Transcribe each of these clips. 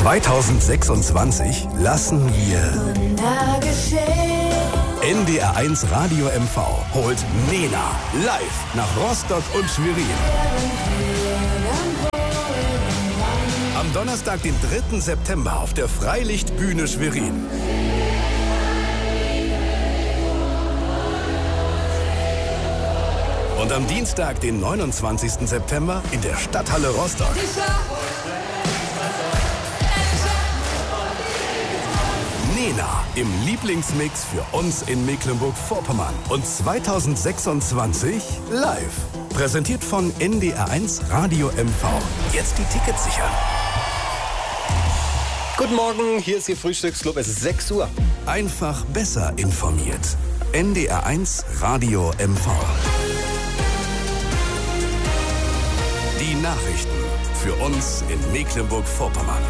2026 lassen wir NDR1 Radio MV holt Nena live nach Rostock und Schwerin. Am Donnerstag, den 3. September auf der Freilichtbühne Schwerin. Und am Dienstag, den 29. September in der Stadthalle Rostock. Nena im Lieblingsmix für uns in Mecklenburg-Vorpommern. Und 2026 live. Präsentiert von NDR1 Radio MV. Jetzt die Tickets sichern. Guten Morgen, hier ist Ihr Frühstücksclub. Es ist 6 Uhr. Einfach besser informiert. NDR1 Radio MV. Die Nachrichten für uns in Mecklenburg-Vorpommern.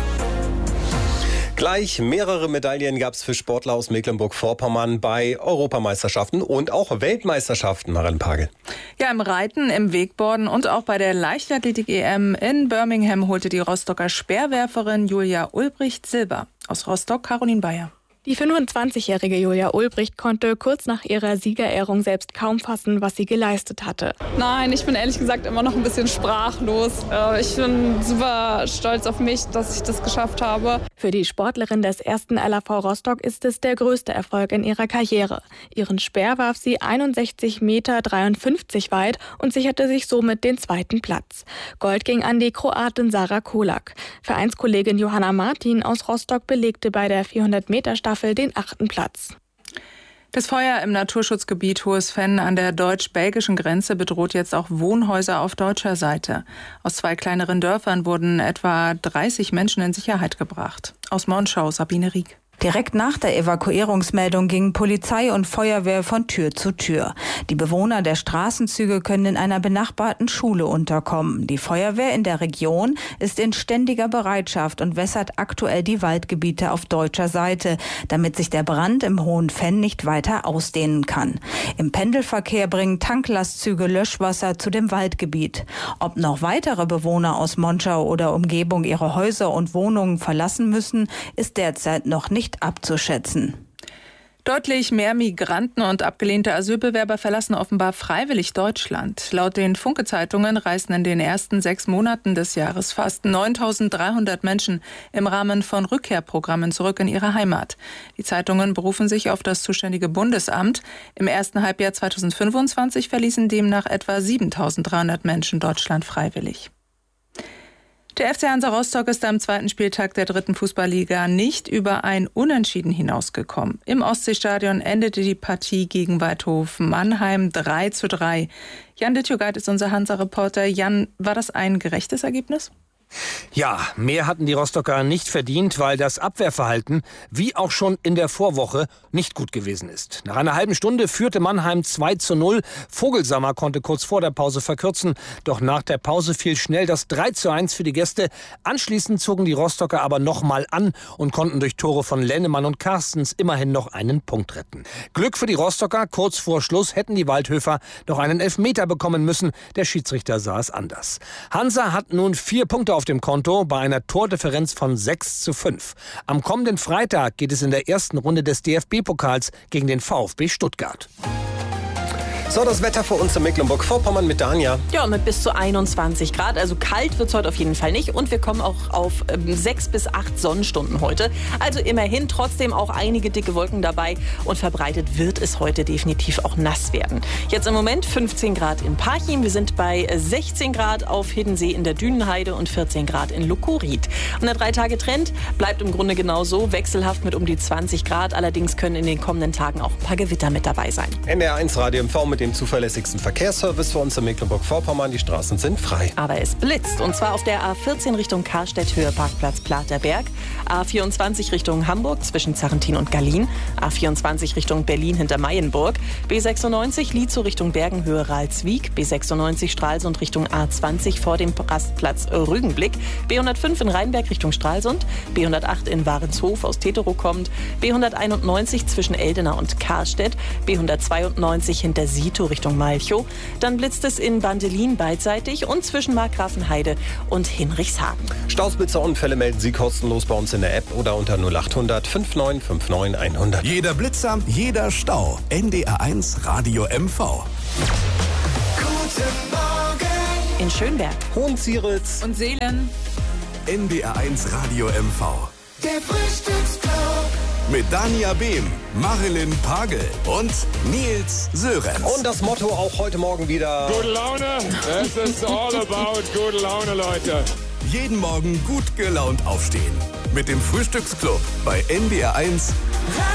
Gleich mehrere Medaillen gab es für Sportler aus Mecklenburg-Vorpommern bei Europameisterschaften und auch Weltmeisterschaften, Maren Pagel. Ja, im Reiten, im Wakeboarden und auch bei der Leichtathletik-EM in Birmingham holte die Rostocker Speerwerferin Julia Ulbricht Silber. Aus Rostock, Caroline Bayer. Die 25-jährige Julia Ulbricht konnte kurz nach ihrer Siegerehrung selbst kaum fassen, was sie geleistet hatte. Nein, ich bin ehrlich gesagt immer noch ein bisschen sprachlos. Ich bin super stolz auf mich, dass ich das geschafft habe. Für die Sportlerin des 1. LAV Rostock ist es der größte Erfolg in ihrer Karriere. Ihren Speer warf sie 61,53 Meter weit und sicherte sich somit den 2. Platz. Gold ging an die Kroatin Sara Kolak. Vereinskollegin Johanna Martin aus Rostock belegte bei der 400-Meter-Staffel den 8. Platz. Das Feuer im Naturschutzgebiet Hohes Venn an der deutsch-belgischen Grenze bedroht jetzt auch Wohnhäuser auf deutscher Seite. Aus 2 kleineren Dörfern wurden etwa 30 Menschen in Sicherheit gebracht. Aus Monschau, Sabine Rieck. Direkt nach der Evakuierungsmeldung gingen Polizei und Feuerwehr von Tür zu Tür. Die Bewohner der Straßenzüge können in einer benachbarten Schule unterkommen. Die Feuerwehr in der Region ist in ständiger Bereitschaft und wässert aktuell die Waldgebiete auf deutscher Seite, damit sich der Brand im Hohen Venn nicht weiter ausdehnen kann. Im Pendelverkehr bringen Tanklastzüge Löschwasser zu dem Waldgebiet. Ob noch weitere Bewohner aus Monschau oder Umgebung ihre Häuser und Wohnungen verlassen müssen, ist derzeit noch nicht abzuschätzen. Deutlich mehr Migranten und abgelehnte Asylbewerber verlassen offenbar freiwillig Deutschland. Laut den Funke-Zeitungen reisten in den ersten 6 Monaten des Jahres fast 9.300 Menschen im Rahmen von Rückkehrprogrammen zurück in ihre Heimat. Die Zeitungen berufen sich auf das zuständige Bundesamt. Im ersten Halbjahr 2025 verließen demnach etwa 7.300 Menschen Deutschland freiwillig. Der FC Hansa Rostock ist am 2. Spieltag der 3. Fußballliga nicht über ein Unentschieden hinausgekommen. Im Ostseestadion endete die Partie gegen Waldhof Mannheim 3:3. Jan Dittjogait ist unser Hansa-Reporter. Jan, war das ein gerechtes Ergebnis? Ja, mehr hatten die Rostocker nicht verdient, weil das Abwehrverhalten, wie auch schon in der Vorwoche, nicht gut gewesen ist. Nach einer halben Stunde führte Mannheim 2:0. Vogelsammer konnte kurz vor der Pause verkürzen. Doch nach der Pause fiel schnell das 3:1 für die Gäste. Anschließend zogen die Rostocker aber nochmal an und konnten durch Tore von Lennemann und Carstens immerhin noch einen Punkt retten. Glück für die Rostocker, kurz vor Schluss hätten die Waldhöfer noch einen Elfmeter bekommen müssen. Der Schiedsrichter sah es anders. Hansa hat nun 4 Punkte auf dem Konto bei einer Tordifferenz von 6:5. Am kommenden Freitag geht es in der ersten Runde des DFB-Pokals gegen den VfB Stuttgart. So, das Wetter für uns in Mecklenburg-Vorpommern mit Dania. Ja, mit bis zu 21 Grad. Also kalt wird es heute auf jeden Fall nicht. Und wir kommen auch auf 6 bis 8 Sonnenstunden heute. Also immerhin trotzdem auch einige dicke Wolken dabei. Und verbreitet wird es heute definitiv auch nass werden. Jetzt im Moment 15 Grad in Parchim. Wir sind bei 16 Grad auf Hiddensee in der Dünenheide und 14 Grad in Lukorit. Und der 3-Tage-Trend bleibt im Grunde genauso. Wechselhaft mit um die 20 Grad. Allerdings können in den kommenden Tagen auch ein paar Gewitter mit dabei sein. NDR1 Radio MV mit dem zuverlässigsten Verkehrsservice für uns in Mecklenburg-Vorpommern. Die Straßen sind frei. Aber es blitzt. Und zwar auf der A14 Richtung Karstedt, Höhe Parkplatz Platerberg. A24 Richtung Hamburg zwischen Zarrentin und Gallien. A24 Richtung Berlin hinter Mayenburg. B96 Lietzow Richtung Bergen, Höhe Ralswiek. B96 Stralsund Richtung A20 vor dem Rastplatz Rügenblick. B105 in Rheinberg Richtung Stralsund. B108 in Warenshof aus Teterow kommt. B191 zwischen Eldena und Karstedt. B192 hinter Siegen Esposito Richtung Malchow. Dann blitzt es in Bandelin beidseitig und zwischen Markgrafenheide und Hinrichshagen. Stausblitzerunfälle melden Sie kostenlos bei uns in der App oder unter 0800 5959 100. Jeder Blitzer, jeder Stau. NDR1 Radio MV. In Schönberg, Hohenzieritz Und Seelen. NDR1 Radio MV. Der Frühstücksclub. Mit Dania Behm, Marilyn Pagel und Nils Sörenz. und das Motto auch heute Morgen wieder. Gute Laune, es ist all about gute Laune, Leute. Jeden Morgen gut gelaunt aufstehen. Mit dem Frühstücksclub bei NDR1